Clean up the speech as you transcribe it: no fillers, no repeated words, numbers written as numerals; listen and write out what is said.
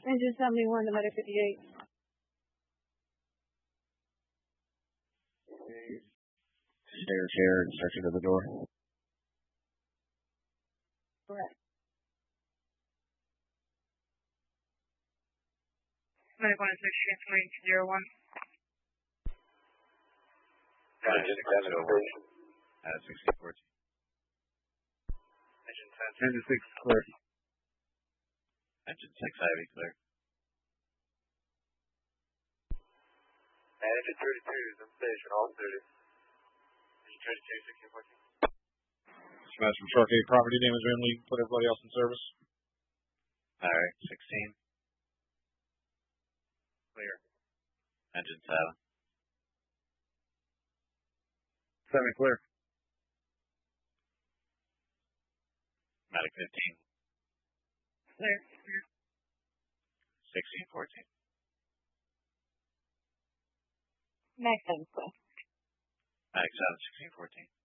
Engine 71 to Medic 58. Chair and searching to the door. Correct. Medic 1 6 transferring to 01. Engine 7 station. 1614. Engine 10. Engine 6 clear. Engine 6 IV clear. And engine 32 is in station, all duty. Engine 32, 1614. Smash from Shark 8, property damage only, put everybody else in service. Alright, 16. Clear. Engine 7. 7 clear. Medic 15. Clear. 1614. Max 7 clear. Medic 7, 1614.